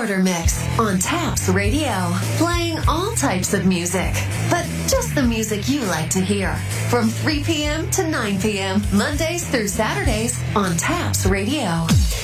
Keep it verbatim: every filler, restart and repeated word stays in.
Starter Mix on Taps Radio, playing all types of music, but just the music you like to hear. From three p.m. to nine p.m., Mondays through Saturdays on Taps Radio.